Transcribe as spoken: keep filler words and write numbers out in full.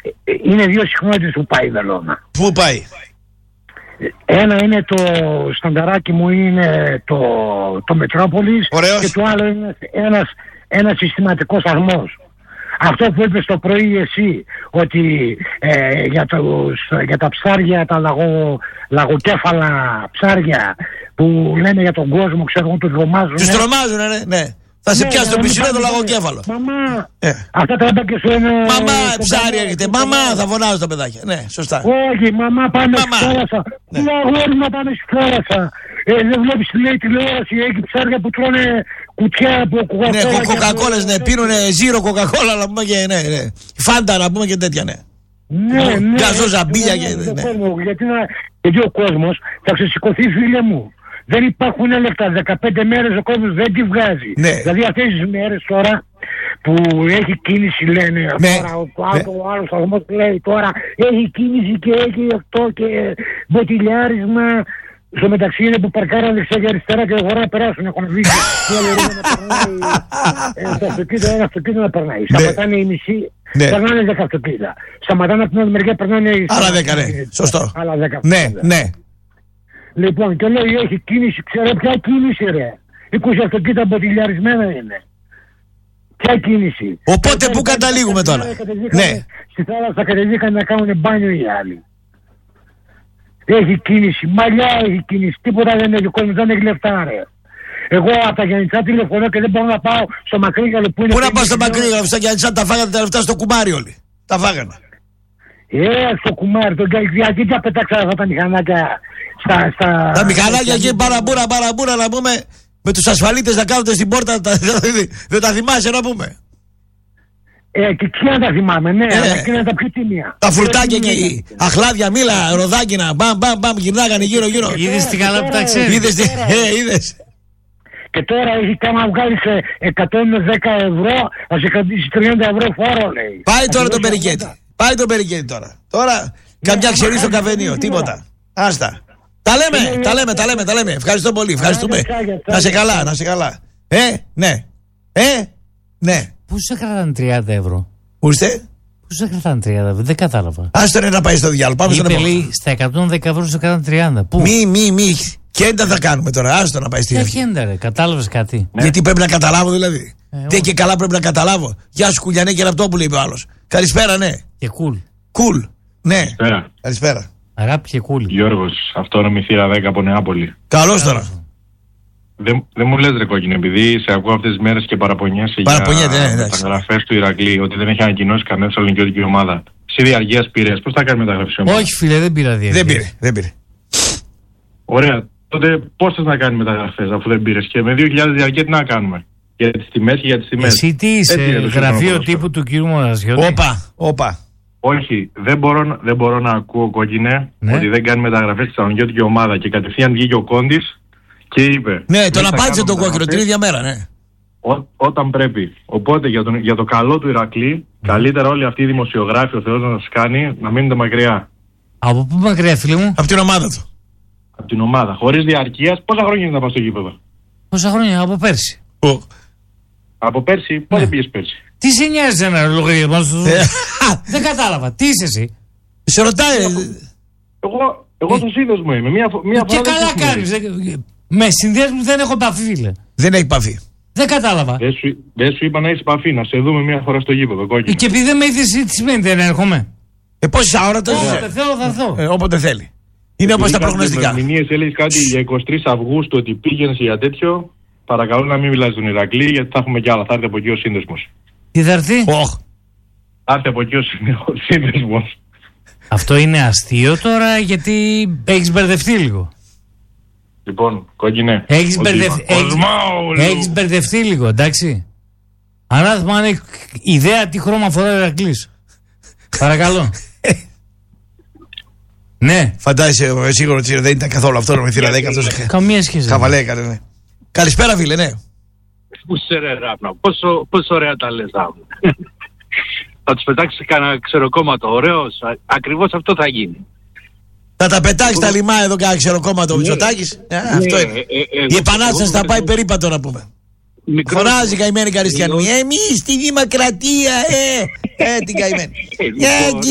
είναι δύο συχνότητες που πάει η Βελόνα. Πού πάει? Ένα είναι το στανταράκι μου, είναι το, το Μετρόπολης. Ωραίος. Και το άλλο είναι ένας, ένας συστηματικός σταθμός. Αυτό που είπες το πρωί εσύ, ότι ε, για, τους, για τα ψάρια, τα λαγο, λαγοκέφαλα ψάρια που λένε για τον κόσμο, ξέρω, τους τρομάζουν. Τους τρομάζουν, ναι, ναι. Θα σε ναι, πιάσει το ναι, πισινό ναι, το ναι, λαγοκέφαλο. Μαμά, ε. αυτά τα είπα και σου είναι... Μαμά, ψάρι έρχεται. Μαμά, θα φωνάζω τα παιδάκια. Ναι, σωστά. Όχι, μαμά, πάμε Μαμά. στη θάλασσα. Ναι. Τι αγόρι να πάμε στη θάλασσα. Ε, δεν βλέπεις τι λέει τηλεόραση, έχει ψάρια που τρώνε κουτιά από κοκακόλα. Ναι, κοκακόλες, ναι, πίνουνε ζύρο κοκακόλα, να πούμε και ναι, ναι. Φάντα να πούμε και τέτοια, ναι. Ναι, ναι. Γκαζόζα, μπίλια και ναι. Γιατί, να, γιατί ο κόσμος θα ξεσηκωθεί, φίλε μου. Δεν υπάρχουν λεφτά. δεκαπέντε μέρες ο κόσμος δεν τη βγάζει. Ναι. Δηλαδή αυτές τις μέρες τώρα που έχει κίνηση, λένε. Ναι. Τώρα, ο, ναι. ο άλλος σταθμός λέει τώρα έχει κίνηση και έχει αυτό και μποτιλιάρισμα. Στο μεταξύ είναι που παρκάραν δεξιά και αριστερά και αγορά περάσουν. Έχουν βγει μια λερίδα να περνάει. Το αυτοκίνητο, ένα αυτοκίνητο να περνάει. Σταματάνε οι μισοί. Ναι. Περνάνε δέκα αυτοκίνητα. Σταματάνε από την άλλη μεριά, περνάνε οι. Άλλα δέκα, ναι. Σωστό. Άλλα δέκα. Ναι, ναι. Λοιπόν, και λέει έχει κίνηση, ξέρω ποια κίνηση ρε. είκοσι αυτοκίνητα μποτιλιαρισμένα είναι. Ποια κίνηση. Οπότε πού καταλήγουμε τώρα? Ναι. Στη θάλασσα κατεβήκαν να κάνουν μπάνιο οι άλλοι. Έχει κίνηση, μαλλιά έχει κίνηση, τίποτα δεν έχει κόσμο, δεν έχει λεφτά ρε. Εγώ από τα Γιάννητσά τηλεφωνώ και δεν μπορώ να πάω στο Μακρύγαλο που είναι... Πού να πάω στο Μακρύγαλο, στα Γιάννητσά τα φάγανε τα λεφτά στο κουμάρι όλοι. Τα φάγανε. Ε, στο κουμάρι, τον γιατί τα πετάξα αυτά τα μηχανάκια στα... στα... Τα μηχανάκια εκεί παραμπούρα, παραμπούρα να πούμε, με τους ασφαλίτες να κάθονται στην πόρτα, τα, δεν τα θυμάσαι να πούμε. Ε, και εκεί να τα θυμάμαι, ναι, ε, αλλά εκεί είναι τα πιο τίμια. Τα φρουτάκια εκεί, αχλάδια, μήλα, ροδάκινα, μπαμ, μπαμ, μπαμ, γυρνάγανε γύρω, γύρω. Είδες τι καλά που τα ξέρει. Είδες τι, ε, είδες. Και τώρα έχει κάμα να βγάλει εκατόν δέκα ευρώ, θα σε κρατήσει τριάντα ευρώ φόρο, λέει. Πάει τώρα το περικέτι. Πάει το περικέτι τώρα. Τώρα, καμιά ξερή στο καφενείο, τίποτα. Άστα. Τα λέμε, τα λέμε, τα λέμε, τα λέμε. Ευχαριστώ πολύ, ευχαριστούμε. Να σε καλά, να σε καλά. Ε, ναι. Ε, ναι. Πού σε κρατάνε τριάντα ευρώ? Πού είστε? Πού σε κρατάνε τριάντα ευρώ? Δεν κατάλαβα. Άστο ρε να πάει στο διάλογο. Πάμε στον επόμενο. Είπε στα εκατόν δέκα ευρώ σε κρατάνε τριάντα. Πού? Μη, μη, μη. Κέντα θα κάνουμε τώρα. Άστο να πάει στη αρχή. Κέντα ρε, κατάλαβες κάτι? Ναι. Γιατί πρέπει να καταλάβω δηλαδή. Ε, Τι και καλά πρέπει να καταλάβω. Γεια σου Κουλιανέ και Ραπτόπουλο είπε ο άλλος. Καλησπέρα, ναι. Και κουλ. Κουλ. Ναι. Καλησπέρα. Καλησπέρα. Αγάπη και κουλ. Γιώργος, αυτόνομη θύρα δέκα από Νεάπολη. Καλώς τώρα. Δεν, δεν μου λες ρε κόκκινε, επειδή σε ακούω αυτές τις μέρες και παραπονιέσαι για ναι, μεταγραφές του Ηρακλή, ότι δεν έχει ανακοινώσει κανένα θεσσαλονικιώτικη ομάδα. Εσύ διαργίας πήρες, πώς θα κάνει μεταγραφή ομάδα? Όχι φίλε, δεν πήρα διαργίας. Δεν πήρε, δεν πήρε. Ωραία, τότε πώς θες να κάνει μεταγραφές αφού δεν πήρες? Και με δύο χιλιάδες διαρκεία τι να κάνουμε? Για τις τιμές και για τις τιμές. Εσύ τι είσαι, γραφείο τύπου του κύριου Μονασιώτη? Όπα, όπα. Όχι, δεν μπορώ, δεν μπορώ να ακούω κόκκινε, ναι, ότι δεν κάνει μεταγραφές στη θεσσαλονικιώτικη ομάδα και κατευθείαν βγήκε ο Κόντης και είπε... Ναι, τον απάντησε τον κόκκινο την ίδια μέρα, ναι. Ό, όταν πρέπει. Οπότε για, τον, για το καλό του Ηρακλή, mm. καλύτερα όλοι αυτοί οι δημοσιογράφοι, ο Θεός να σας κάνει, να μείνετε μακριά. Από πού μακριά, φίλε μου? Από την ομάδα του. Από την ομάδα. Χωρίς διαρκείας, πόσα χρόνια είναι να πας στο γήπεδο? Πόσα χρόνια, από πέρσι. Oh. Από πέρσι, πότε ναι. πήγες πέρσι? Τι σε νοιάζει ένα λογαριασμό σου? Δεν κατάλαβα. Τι είσαι εσύ? Σε ρωτάει. Εγώ, εγώ το σύνδεσμο είμαι. Μία, μία και καλά κάνεις. Με συνδέσμους δεν έχω επαφή, φίλε. Δεν έχει επαφή. Δεν κατάλαβα. Δεν σου, δεν σου είπα να έχεις επαφή, να σε δούμε μία φορά στο γήπεδο, κόκκινο. Και επειδή δεν με είδες, τι σημαίνει δεν έρχομαι? Ε, πόση ώρα το Όποτε θέλω θα έρθω. Ε, όποτε θέλει. Είναι όπως τα προγνωστικά. Με μηνύες έλεγες κάτι για εικοστή τρίτη Αυγούστου ότι πήγαινες για τέτοιο. Παρακαλώ να μην μιλάς στον Ηρακλή, γιατί θα έχουμε κι άλλα. Θα έρθει από εκεί ο σύνδεσμος. Τι θα έρθει? Oh. Θα έρθει από εκεί ο σύνδεσμος. Αυτό είναι αστείο τώρα, γιατί έχεις μπερδευτεί λίγο. Λοιπόν, κόκκινε. Έχεις μπερδευτεί, έχεις, έχεις μπερδευτεί λίγο, εντάξει. Ανάθεμα αν έχει ιδέα τι χρώμα φοράει ο Ηρακλής. Παρακαλώ. Ναι. Φαντάζεσαι σίγουρο ότι δεν ήταν καθόλου αυτό με θύρα δέκα. Καμία σχέση. Χαβαλέ έκανε, ναι. Καλησπέρα φίλε, ναι. Πού σε ρε Ράπνα, πόσο, πόσο ωραία τα λες Ράπνα. Θα τους πετάξεις κανένα ξεροκόμματο ωραίος, ακριβώς αυτό θα γίνει. Θα τα πετάξει τα λιμά εδώ κανένα ξεροκόμματο ο Μητσοτάκης. Αυτό είναι. Η επανάσταση θα πάει περίπατο να πούμε. Φωνάζει καημένη Καριστιανού. Εμείς στη Δημοκρατία, ε, ε, την καημένη.